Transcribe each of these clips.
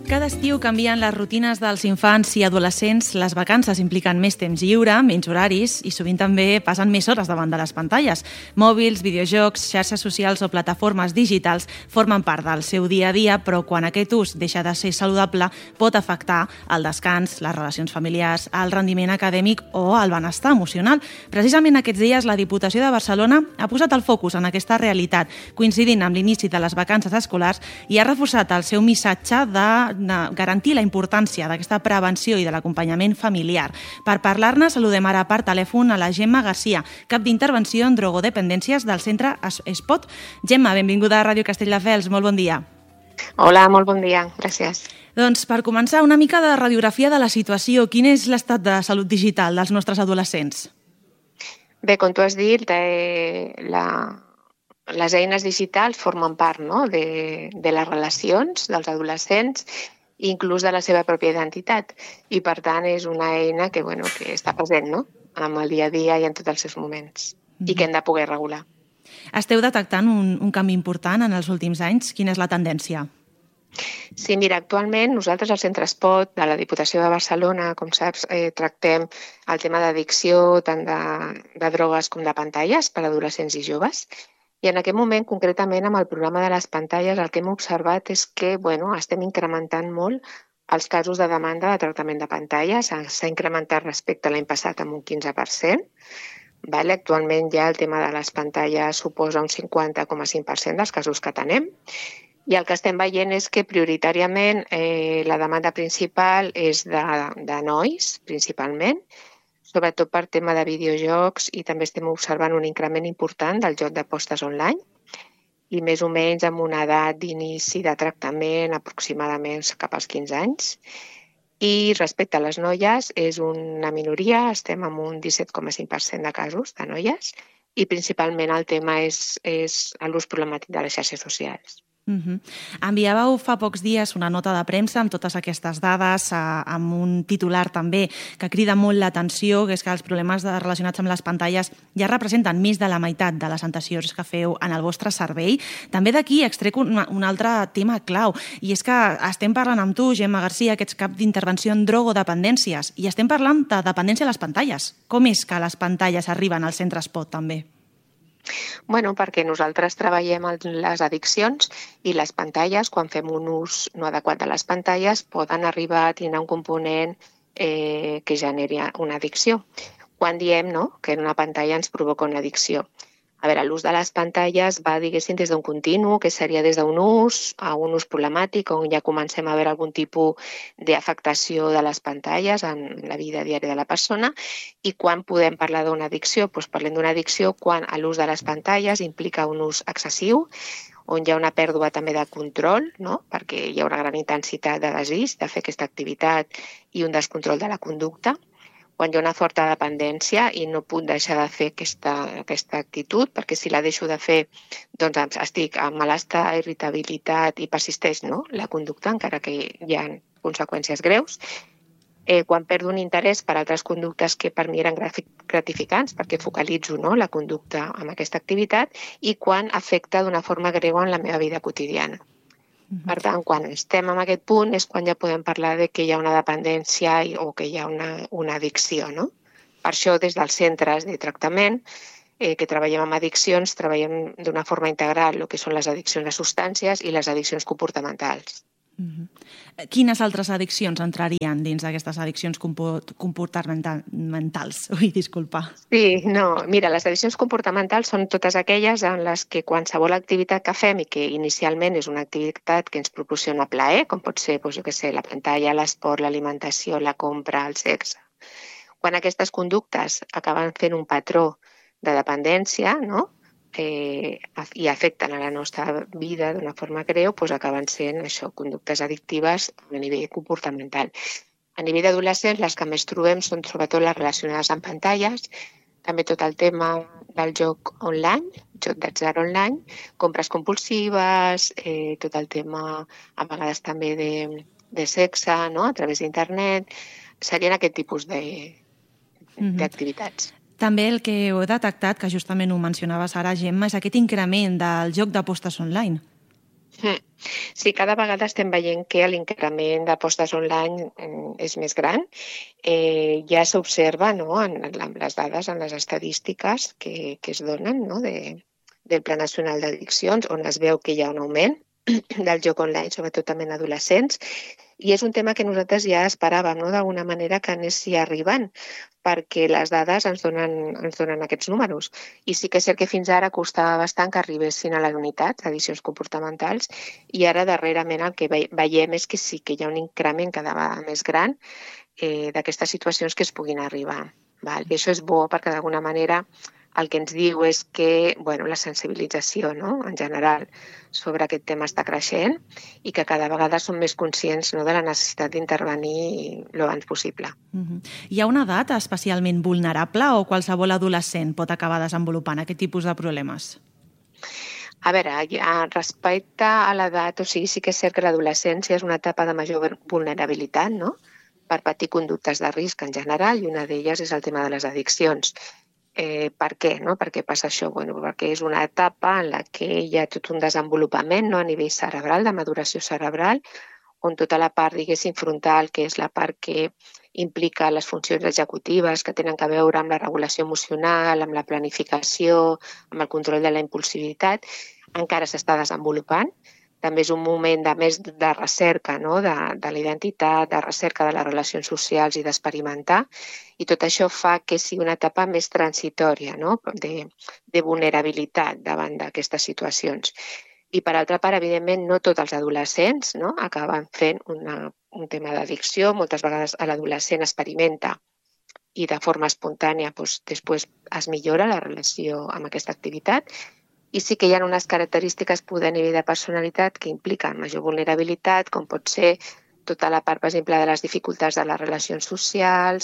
Cada estiu canvien les rutines dels infants i adolescents, les vacances impliquen més temps lliure, menys horaris i sovint també passen més hores davant de les pantalles. Mòbils, videojocs, xarxes socials o plataformes digitals formen part del seu dia a dia, però quan aquest ús deixa de ser saludable pot afectar el descans, les relacions familiars, el rendiment acadèmic o el benestar emocional. Precisament aquests dies la Diputació de Barcelona ha posat el focus en aquesta realitat, coincidint amb l'inici de les vacances escolars i ha reforçat el seu missatge de garantir la importància d'aquesta prevenció i de l'acompanyament familiar. Per parlar-ne, saludem ara per telèfon a la Gemma Garcia, cap d'intervenció en drogodependències del centre Espot. Gemma, benvinguda a Ràdio Castelldefels, molt bon dia. Hola, molt bon dia, gràcies. Doncs per començar, una mica de radiografia de la situació. Quin és l'estat de salut digital dels nostres adolescents? Bé, com tu has dit, les eines digitals formen part, no?, de les relacions dels adolescents, inclús de la seva pròpia identitat. I, per tant, és una eina que està present, no?, en el dia a dia i en tots els seus moments, i que hem de poder regular. Esteu detectant un canvi important en els últims anys? Quina és la tendència? Sí, mira, actualment nosaltres al Centre Espot de la Diputació de Barcelona, com saps, tractem el tema d'addicció tant de drogues com de pantalles per a adolescents i joves. I en aquest moment, concretament, amb el programa de les pantalles, el que hem observat és que estem incrementant molt els casos de demanda de tractament de pantalles. S'ha incrementat respecte a l'any passat amb un 15%. Actualment ja el tema de les pantalles suposa un 50,5% dels casos que atenem. I el que estem veient és que prioritàriament la demanda principal és de nois, principalment, sobretot per tema de videojocs, i també estem observant un increment important del joc d'apostes online i més o menys amb una edat d'inici de tractament aproximadament cap als 15 anys. I respecte a les noies és una minoria, estem amb un 17,5% de casos de noies i principalment el tema és l'ús problemàtic de les xarxes socials. Enviàveu fa pocs dies una nota de premsa amb totes aquestes dades, amb un titular també que crida molt l'atenció, que és que els problemes relacionats amb les pantalles ja representen més de la meitat de les sancions que feu en el vostre servei. També d'aquí extrec un altre tema clau, i és que estem parlant amb tu, Gemma Garcia, que ets cap d'intervenció en drogodependències, i estem parlant de dependència a les pantalles. Com és que les pantalles arriben al Centre Espot també? Perquè nosaltres treballem les addiccions i les pantalles, quan fem un ús no adequat de les pantalles, poden arribar a tenir un component que generi una addicció. Quan diem que en una pantalla ens provoca una addicció. A veure, l'ús de les pantalles va, diguéssim, des d'un continu, que seria des d'un ús a un ús problemàtic, on ja comencem a veure algun tipus d'afectació de les pantalles en la vida diària de la persona. I quan podem parlar d'una addicció? Doncs parlem d'una addicció quan l'ús de les pantalles implica un ús excessiu, on hi ha una pèrdua també de control, perquè hi ha una gran intensitat de desig de fer aquesta activitat i un descontrol de la conducta. Quan hi ha una forta dependència i no puc deixar de fer aquesta actitud, perquè si la deixo de fer, doncs estic amb malestar, irritabilitat i persisteix la conducta, encara que hi ha conseqüències greus. Quan perdo un interès per altres conductes que per mi eren gratificants, perquè focalitzo la conducta en aquesta activitat, i quan afecta d'una forma greu en la meva vida quotidiana. Per tant, quan estem en aquest punt és quan ja podem parlar de que hi ha una dependència o que hi ha una addicció. Per això, des dels centres de tractament que treballem amb addiccions, treballem d'una forma integral el que són les addiccions a substàncies i les addiccions comportamentals. Quines altres addiccions entrarien dins d'aquestes addiccions comportamentals? Disculpa. Sí, mira, les addiccions comportamentals són totes aquelles en les que qualsevol activitat que fem i que inicialment és una activitat que ens proporciona plaer, com pot ser, la pantalla, l'esport, l'alimentació, la compra, el sexe. Quan aquestes conductes acaben fent un patró de dependència, i afecten a la nostra vida d'una forma greu, doncs acaben sent conductes addictives a nivell comportamental. A nivell d'adolescents, les que més trobem són sobretot les relacionades amb pantalles, també tot el tema del joc online, joc d'atzar online, compres compulsives, tot el tema a vegades també de sexe, a través d'internet, serien aquest tipus d'activitats. També el que heu detectat, que justament ho mencionaves ara, Gemma, és aquest increment del joc d'apostes online. Sí, cada vegada estem veient que l'increment d'apostes online és més gran. Ja s'observa, no?, en les dades, en les estadístiques que es donen, no?, del Pla Nacional d'Addiccions, on es veu que hi ha un augment del joc online, sobretot també en adolescents, i és un tema que nosaltres ja esperàvem, no?, d'alguna manera que anessi arribant, perquè les dades ens donen aquests números. I sí que és cert que fins ara costava bastant que arribessin a les unitats d'addiccions comportamentals, i ara darrerament el que veiem és que sí que hi ha un increment cada vegada més gran d'aquestes situacions que es puguin arribar. Val? I això és bo perquè d'alguna manera el que ens diu és que la sensibilització, no?, en general sobre aquest tema està creixent i que cada vegada som més conscients, no?, de la necessitat d'intervenir l'abans possible. Hi ha una edat especialment vulnerable o qualsevol adolescent pot acabar desenvolupant aquest tipus de problemes? A veure, respecte a l'edat, sí que és cert que l'adolescència és una etapa de major vulnerabilitat, no?, per patir conductes de risc en general, i una d'elles és el tema de les addiccions. Per què? No? Per què passa això? Perquè és una etapa en la que hi ha tot un desenvolupament, no?, a nivell cerebral, de maduració cerebral, on tota la part, diguéssim, frontal, que és la part que implica les funcions executives que tenen a veure amb la regulació emocional, amb la planificació, amb el control de la impulsivitat, encara s'està desenvolupant. També és un moment més de recerca, no?, de la identitat, de recerca de les relacions socials i d'experimentar, i tot això fa que sigui una etapa més transitòria, no?, de vulnerabilitat davant d'aquestes situacions. I per altra part, evidentment, no tots els adolescents, no?, acaben fent un tema d'addicció. Moltes vegades l'adolescent experimenta i de forma espontània després es millora la relació amb aquesta activitat. I sí que hi ha unes característiques a nivell de personalitat que impliquen major vulnerabilitat, com pot ser tota la part, per exemple, de les dificultats de les relacions socials,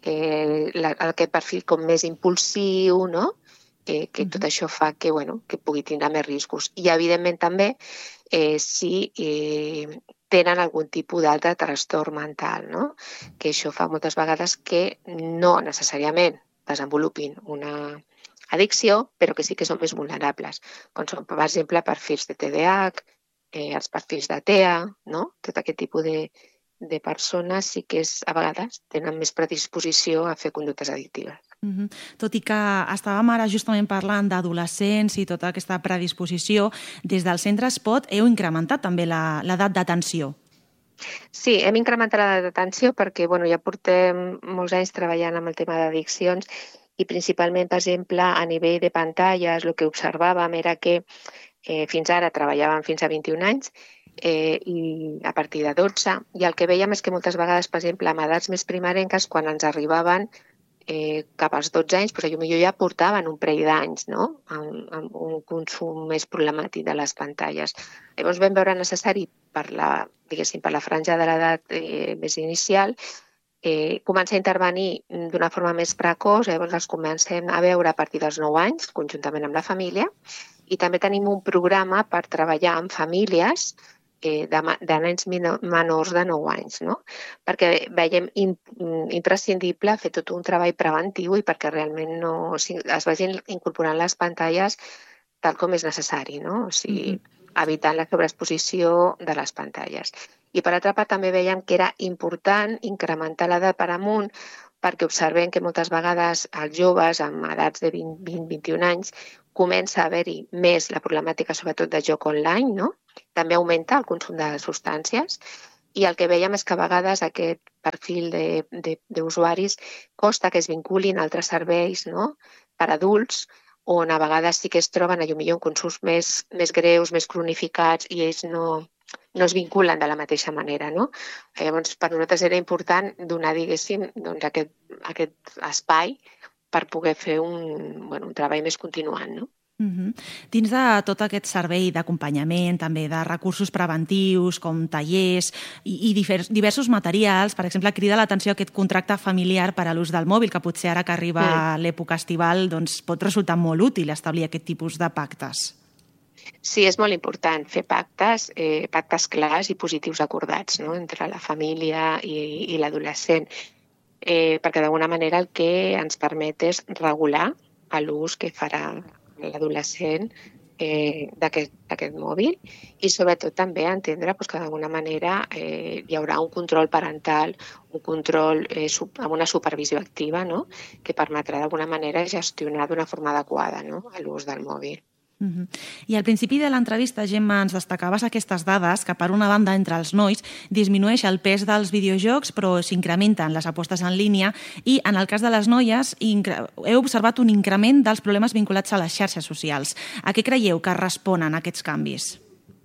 aquest perfil com més impulsiu, no?, que tot això fa que pugui tindre més riscos. I, evidentment, també si tenen algun tipus d'altre trastorn mental, no?, que això fa moltes vegades que no necessàriament desenvolupin una addicció, però que sí que són més vulnerables, com són, per exemple, perfils de TDAH, els perfils de TEA, no?, tot aquest tipus de persones sí que a vegades tenen més predisposició a fer conductes addictives. Tot i que estàvem ara justament parlant d'adolescents i tota aquesta predisposició, des del Centre Espot heu incrementat també l'edat d'atenció. Sí, hem incrementat l'edat d'atenció perquè ja portem molts anys treballant amb el tema d'addiccions i principalment, per exemple, a nivell de pantalles, el que observàvem era que fins ara treballàvem fins a 21 anys i a partir de 12, i el que veiem és que moltes vegades, per exemple, amb edats més primerenques, quan ens arribaven cap als 12 anys, potser ja portaven un parell d'anys, no?, amb un consum més problemàtic de les pantalles. Llavors vam veure necessari per la franja de l'edat més inicial començar a intervenir d'una forma més precoç. Llavors els comencem a veure a partir dels 9 anys, conjuntament amb la família, i també tenim un programa per treballar amb famílies de nens menors de 9 anys, no?, perquè veiem imprescindible fer tot un treball preventiu i perquè realment es vagin incorporant les pantalles tal com és necessari, no?, o sigui, evitant la sobreexposició de les pantalles. I per altra part també veiem que era important incrementar l'edat per amunt perquè observem que moltes vegades els joves amb edats de 20-21 anys comença a haver-hi més la problemàtica sobretot de joc online, no?, també augmenta el consum de substàncies, i el que veiem és que a vegades aquest perfil d'usuaris costa que es vinculin a altres serveis, no?, per adults, on a vegades sí que es troben potser consums més greus, més cronificats, i ells no es vinculen de la mateixa manera, no? Llavors, per nosaltres era important donar, diguéssim, aquest espai per poder fer un treball més continuant, no? Dins de tot aquest servei d'acompanyament, també de recursos preventius, com tallers i diversos materials, per exemple, crida l'atenció aquest contracte familiar per a l'ús del mòbil, que potser ara que arriba l'època estival pot resultar molt útil establir aquest tipus de pactes. Sí, és molt important fer pactes clars i positius acordats, no?, entre la família i l'adolescent, perquè d'alguna manera el que ens permet és regular l'ús que farà l'adolescent d'aquest mòbil i sobretot també entendre que d'alguna manera hi haurà un control parental, un control amb una supervisió activa, no? Que permetrà d'alguna manera gestionar d'una forma adequada, no? L'ús del mòbil. I al principi de l'entrevista, Gemma, ens destacaves aquestes dades que, per una banda, entre els nois disminueix el pes dels videojocs, però s'incrementen les apostes en línia i, en el cas de les noies, heu observat un increment dels problemes vinculats a les xarxes socials. A què creieu que responen aquests canvis?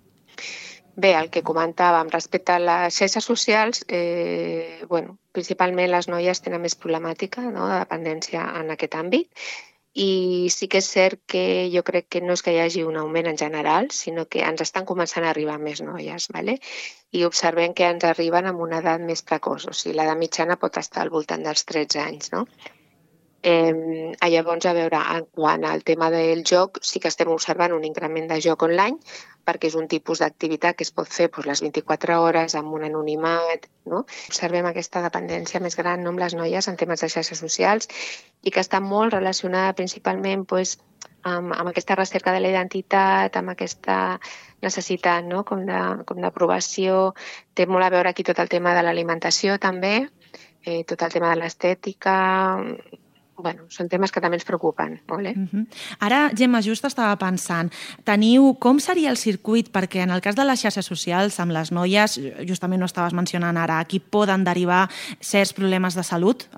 Bé, el que comentàvem respecte a les xarxes socials, principalment les noies tenen més problemàtica, no?, de dependència en aquest àmbit. I sí que és cert que jo crec que no és que hi hagi un augment en general, sinó que ens estan començant a arribar més noies, ¿vale? I observem que ens arriben amb una edat més precoç, o sigui, l'edat mitjana pot estar al voltant dels 13 anys, no? Llavors, a veure, en quant al tema del joc, sí que estem observant un increment de joc online, perquè és un tipus d'activitat que es pot fer les 24 hores amb un anonimat, no? Observem aquesta dependència més gran, no, amb les noies en temes de xarxes socials i que està molt relacionada principalment amb aquesta recerca de la identitat, amb aquesta necessitat, no?, com d'aprovació. Té molt a veure aquí tot el tema de l'alimentació també, tot el tema de l'estètica. Bueno, són temes que també ens preocupen, molt, Ara, Gemma, just estava pensant, com seria el circuit? Perquè en el cas de les xarxes socials, amb les noies, justament ho estaves mencionant ara, aquí poden derivar certs problemes de salut,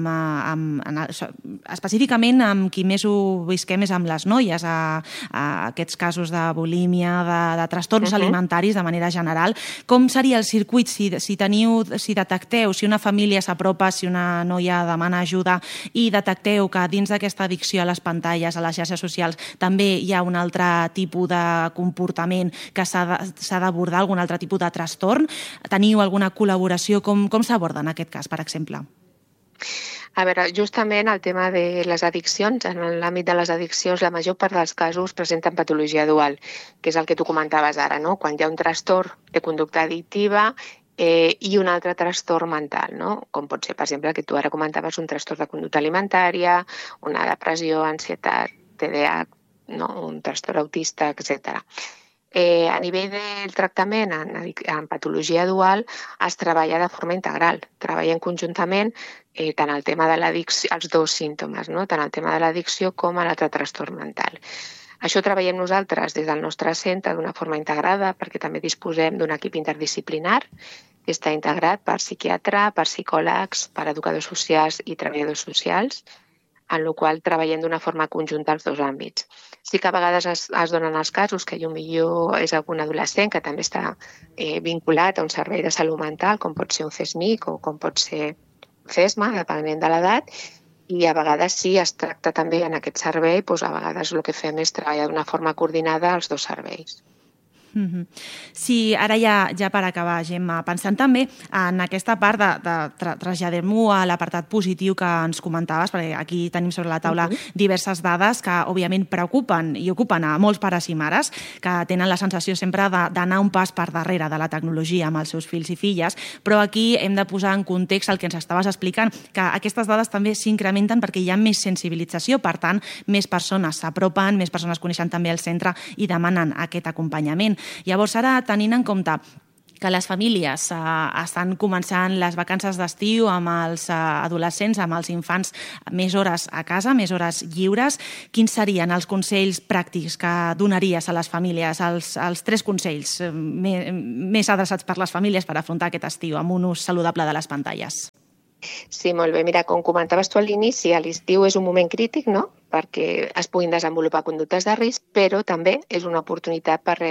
específicament amb qui més ho visquem és amb les noies, a aquests casos de bulímia, de trastorns alimentaris de manera general. Com seria el circuit si detecteu, si una família s'apropa, si una noia demana ajuda i detecteu que dins d'aquesta addicció a les pantalles, a les xarxes socials, també hi ha un altre tipus de comportament que s'ha d'abordar, algun altre tipus de trastorn? Teniu alguna col·laboració? Com s'aborda en aquest cas, per exemple? A veure, justament el tema de les addiccions, en l'àmbit de les addiccions, la major part dels casos presenten patologia dual, que és el que tu comentaves ara, no? Quan hi ha un trastorn de conducta addictiva i un altre trastorn mental, no? Com pot ser, per exemple, el que tu ara comentaves, un trastorn de conducta alimentària, una depressió, ansietat, TDAH, no? Un trastorn autista, etc. A nivell del tractament en patologia dual es treballa de forma integral, treballen conjuntament tant el tema de l'addicció, els dos símptomes, no? Tant el tema de l'addicció com l'altre trastorn mental. Això ho treballem nosaltres des del nostre centre d'una forma integrada perquè també disposem d'un equip interdisciplinar que està integrat per psiquiatre, per psicòlegs, per educadors socials i treballadors socials, en la qual treballem d'una forma conjunta els dos àmbits. Sí que a vegades es donen els casos que potser és algun adolescent que també està vinculat a un servei de salut mental, com pot ser un CESMIC o com pot ser CESMA, depenent de l'edat, i a vegades sí es tracta també en aquest servei, doncs a vegades el que fem és treballar d'una forma coordinada als dos serveis. Sí, ara ja per acabar, Gemma, pensant també en aquesta part de traslladem-ho a l'apartat positiu que ens comentaves, perquè aquí tenim sobre la taula diverses dades que, òbviament, preocupen i ocupen a molts pares i mares que tenen la sensació sempre d'anar un pas per darrere de la tecnologia amb els seus fills i filles, però aquí hem de posar en context el que ens estaves explicant, que aquestes dades també s'incrementen perquè hi ha més sensibilització, per tant, més persones s'apropen, més persones coneixen també el centre i demanen aquest acompanyament. Llavors, ara, tenint en compte que les famílies estan començant les vacances d'estiu amb els adolescents, amb els infants, més hores a casa, més hores lliures, quins serien els consells pràctics que donaries a les famílies, els 3 consells més adreçats per les famílies per afrontar aquest estiu amb un ús saludable de les pantalles? Sí, molt bé. Mira, com comentaves tu a l'inici, l'estiu és un moment crític, no?, perquè es puguin desenvolupar conductes de risc, però també és una oportunitat per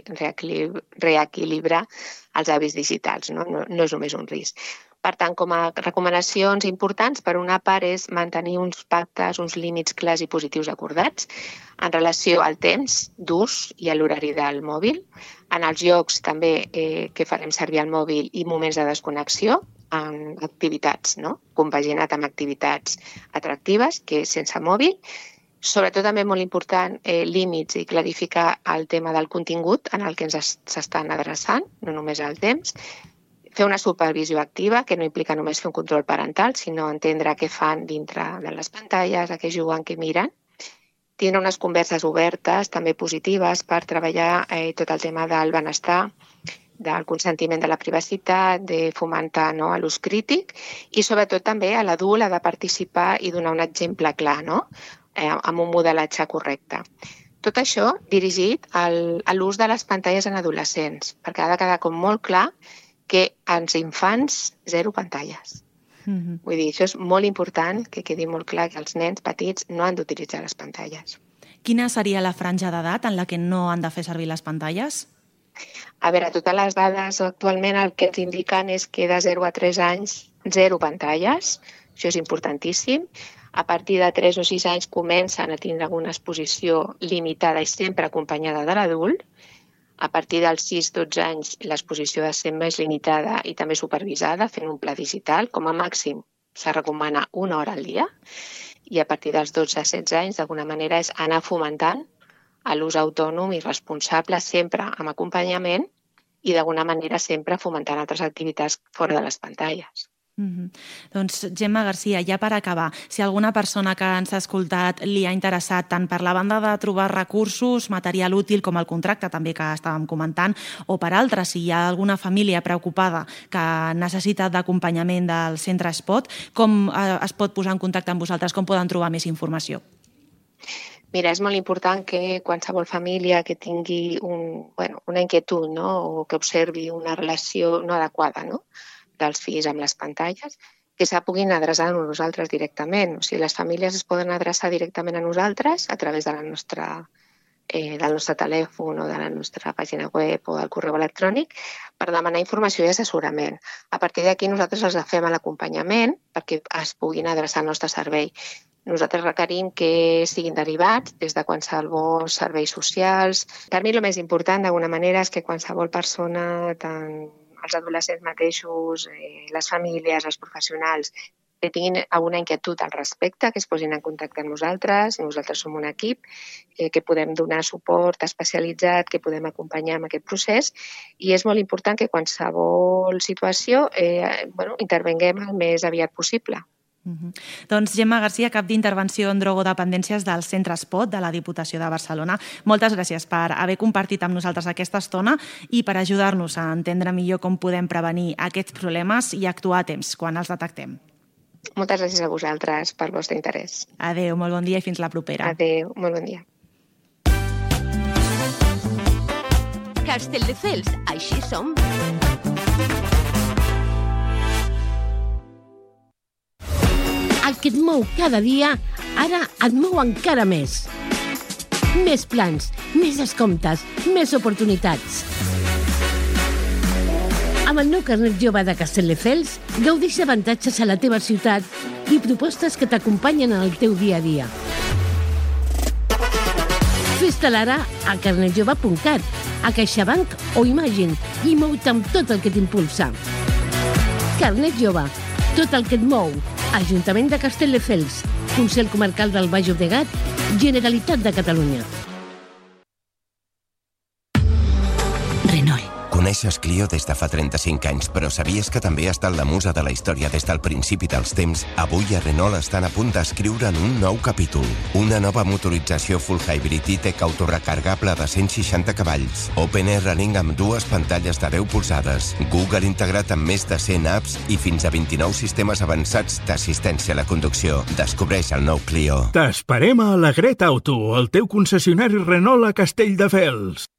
reequilibrar els hàbits digitals, no? No és només un risc. Per tant, com a recomanacions importants, per una part és mantenir uns pactes, uns límits clars i positius acordats en relació al temps d'ús i a l'horari del mòbil. En els jocs també que farem servir el mòbil i moments de desconnexió, en activitats, no?, compaginat amb activitats atractives, que és sense mòbil. Sobretot també molt important límits i clarificar el tema del contingut en el que ens s'estan adreçant, no només el temps. Fer una supervisió activa, que no implica només fer un control parental, sinó entendre què fan dintre de les pantalles, a què juguen, què miren. tindre unes converses obertes, també positives, per treballar tot el tema del benestar, del consentiment de la privacitat, de fomentar l'ús crític i sobretot també a l'adult ha de participar i donar un exemple clar, amb un modelatge correcte. Tot això dirigit a l'ús de les pantalles en adolescents, perquè ha de quedar com molt clar que als infants 0 pantalles. Vull dir, això és molt important, que quedi molt clar que els nens petits no han d'utilitzar les pantalles. Quina seria la franja d'edat en la que no han de fer servir les pantalles? A veure, totes les dades actualment el que ens indiquen és que de 0 a 3 anys, 0 pantalles, això és importantíssim. A partir de 3 o 6 anys comencen a tindre una exposició limitada i sempre acompanyada de l'adult. A partir dels 6-12 anys l'exposició ha de ser més limitada i també supervisada, fent un pla digital. Com a màxim se recomana 1 hora al dia. I a partir dels 12-16 anys, d'alguna manera, és anar fomentant l'ús autònom i responsable, sempre amb acompanyament i d'alguna manera sempre fomentant altres activitats fora de les pantalles. Doncs, Gemma Garcia, ja per acabar, si alguna persona que ens ha escoltat li ha interessat tant per la banda de trobar recursos, material útil com el contracte també que estàvem comentant, o per altres, si hi ha alguna família preocupada que necessita d'acompanyament del Centre Espot, com es pot posar en contacte amb vosaltres? Com poden trobar més informació? Mira, és molt important que qualsevol família que tingui una inquietud o que observi una relació no adequada dels fills amb les pantalles, que se puguin adreçar a nosaltres directament. O sigui, les famílies es poden adreçar directament a nosaltres a través del nostre telèfon o de la nostra pàgina web o del correu electrònic per demanar informació i assessorament. A partir d'aquí nosaltres els fem l'acompanyament perquè es puguin adreçar al nostre servei. Nosaltres requerim que siguin derivats des de qualsevol serveis socials. Per mi el més important, d'alguna manera, és que qualsevol persona, tant els adolescents mateixos, les famílies, els professionals, que tinguin alguna inquietud al respecte, que es posin en contacte amb nosaltres. Nosaltres som un equip que podem donar suport especialitzat, que podem acompanyar en aquest procés i és molt important que qualsevol situació intervenguem el més aviat possible. Doncs Gemma Garcia, cap d'intervenció en drogodependències del Centre Espot de la Diputació de Barcelona. Moltes gràcies per haver compartit amb nosaltres aquesta estona i per ajudar-nos a entendre millor com podem prevenir aquests problemes i actuar a temps quan els detectem. Moltes gràcies a vosaltres pel vostre interès. Adéu, molt bon dia i fins la propera. Adéu, molt bon dia. Castelldefels, així som. El que et mou cada dia, ara et mou encara més. Més plans, més descomptes, més oportunitats. Amb el nou carnet jove de Castelldefels, gaudeix d'avantatges a la teva ciutat i propostes que t'acompanyen en el teu dia a dia. Fes-te'l ara a carnetjove.cat, a CaixaBank o Imagine i mou-te amb tot el que t'impulsa. Carnet jove, tot el que et mou. Ajuntament de Castelldefels, Consell Comarcal del Baix Llobregat, Generalitat de Catalunya. Renault. Coneixes Clio des de fa 35 anys, però sabies que també ha estat la musa de la història des del principi dels temps? Avui a Renault estan a punt d'escriure'n un nou capítol. Una nova motorització full hybrid i-tech autorecargable de 160 cavalls. Open Air Running amb 2 pantalles de 10 polzades. Google integrat amb més de 100 apps i fins a 29 sistemes avançats d'assistència a la conducció. Descobreix el nou Clio. T'esperem a Alegret Auto, el teu concessionari Renault a Castelldefels.